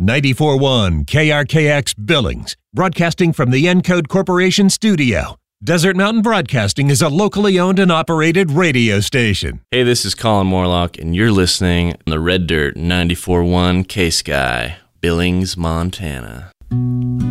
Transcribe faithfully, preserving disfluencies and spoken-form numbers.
ninety-four point one K R K X Billings, broadcasting from the Encode Corporation studio. Desert Mountain Broadcasting is a locally owned and operated radio station. Hey, this is Colin Morlock, and you're listening on the Red Dirt ninety-four point one K-Sky, Billings, Montana.